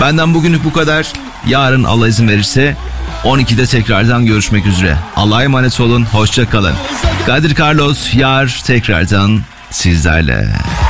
Benden bugünlük bu kadar. Yarın Allah izin verirse 12'de tekrardan görüşmek üzere. Allah'a emanet olun. Hoşça kalın. Kadir Carlos yar tekrardan sizlerle.